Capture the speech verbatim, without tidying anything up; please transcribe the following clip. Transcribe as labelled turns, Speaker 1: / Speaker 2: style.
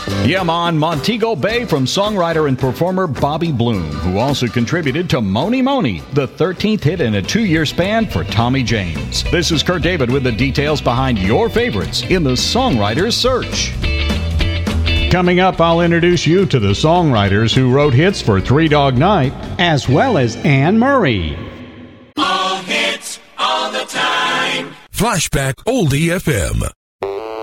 Speaker 1: Yeah, I'm on Montego Bay from songwriter and performer Bobby Bloom, who also contributed to Moni Moni, the thirteenth hit in a two-year span for Tommy James. This is Kurt David with the details behind your favorites in the Songwriter's Search.
Speaker 2: Coming up, I'll introduce you to the songwriters who wrote hits for Three Dog Night, as well as Anne Murray.
Speaker 3: All hits, all the time.
Speaker 4: Flashback Oldie F M.